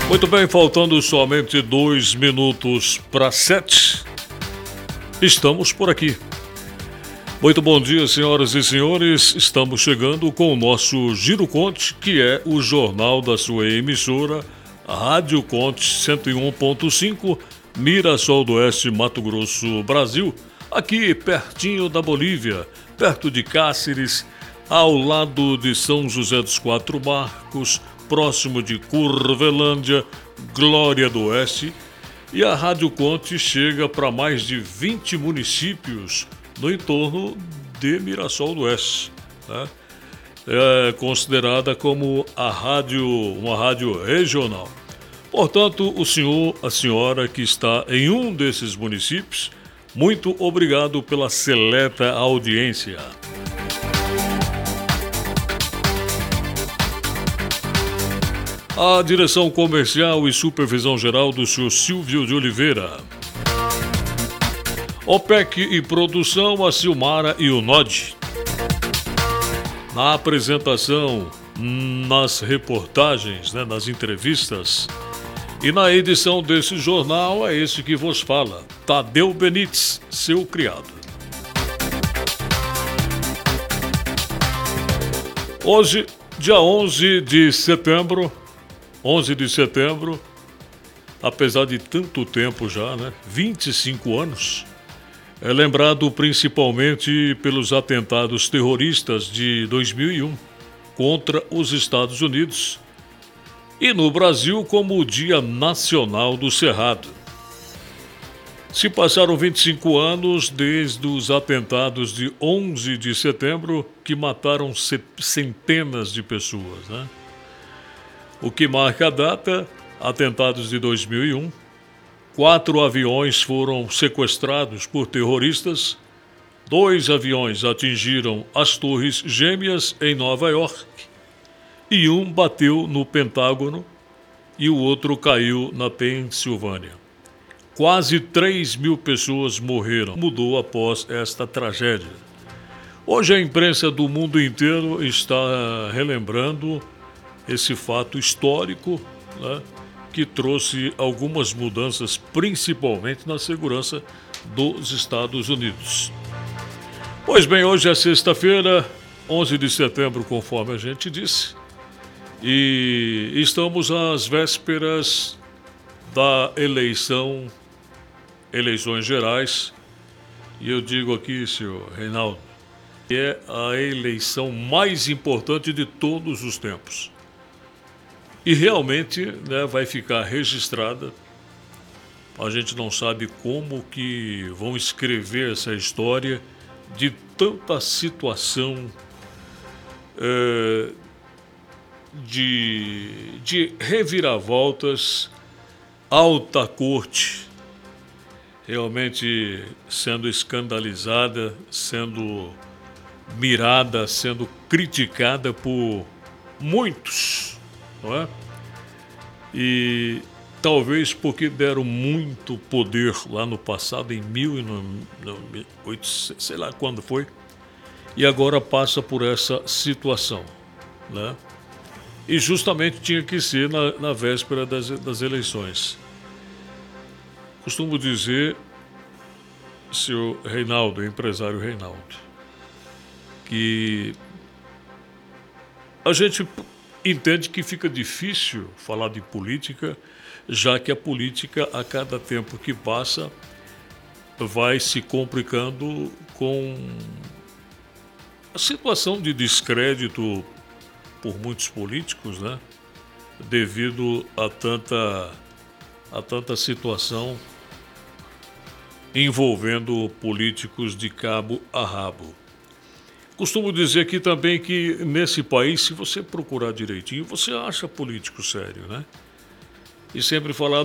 Muito bem, faltando somente 2 minutos para 7, estamos por aqui. Muito bom dia, senhoras e senhores. Estamos chegando com o nosso Giro Conte, que é o jornal da sua emissora, Rádio Conte 101.5, Mirassol do Oeste, Mato Grosso, Brasil, aqui pertinho da Bolívia, perto de Cáceres, ao lado de São José dos Quatro Marcos, próximo de Curvelândia, Glória do Oeste. E a Rádio Conte chega para mais de 20 municípios no entorno de Mirassol do Oeste, né? É considerada como uma rádio regional. Portanto, o senhor, a senhora que está em um desses municípios, muito obrigado pela seleta audiência. A direção comercial e supervisão geral do senhor Silvio de Oliveira. OPEC e produção, a Silmara e o Nod. Na apresentação, nas reportagens, nas entrevistas e na edição desse jornal, é esse que vos fala, Tadeu Benites, seu criado. Hoje, dia 11 de setembro, apesar de tanto tempo já, 25 anos, é lembrado principalmente pelos atentados terroristas de 2001 contra os Estados Unidos e no Brasil como o Dia Nacional do Cerrado. Se passaram 25 anos desde os atentados de 11 de setembro que mataram centenas de pessoas, O que marca a data, atentados de 2001, 4 aviões foram sequestrados por terroristas, 2 aviões atingiram as Torres Gêmeas em Nova York e um bateu no Pentágono e o outro caiu na Pensilvânia. Quase 3.000 pessoas morreram. Mudou após esta tragédia. Hoje a imprensa do mundo inteiro está relembrando esse fato histórico, que trouxe algumas mudanças, principalmente na segurança dos Estados Unidos. Pois bem, hoje é sexta-feira, 11 de setembro, conforme a gente disse, e estamos às vésperas da eleições gerais, e eu digo aqui, senhor Reinaldo, que é a eleição mais importante de todos os tempos. E realmente vai ficar registrada. A gente não sabe como que vão escrever essa história de tanta situação de reviravoltas, alta corte realmente sendo escandalizada, sendo mirada, sendo criticada por muitos, não é? E talvez porque deram muito poder lá no passado, em 1800, sei lá quando foi, e agora passa por essa situação, E justamente tinha que ser na véspera das eleições. Costumo dizer, senhor Reinaldo, empresário Reinaldo, que a gente entende que fica difícil falar de política, já que a política, a cada tempo que passa, vai se complicando com a situação de descrédito por muitos políticos, devido a tanta situação envolvendo políticos de cabo a rabo. Costumo dizer aqui também que nesse país, se você procurar direitinho, você acha político sério, E sempre falar